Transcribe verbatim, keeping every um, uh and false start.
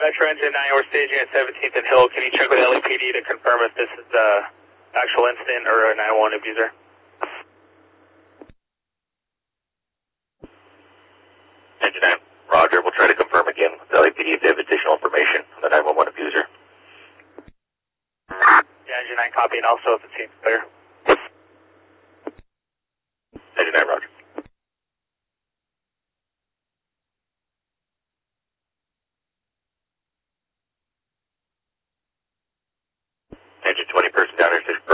Metro Engine nine, we're staging at seventeenth and Hill. Can you check with L A P D to confirm if this is the actual incident or a nine one one abuser? Engine nine, roger. We'll try to confirm again with L A P D if they have additional information on the nine one one abuser. Yeah, Engine nine, copy, and also if it seems clear. Engine nine, roger. Engine twenty, person down here, six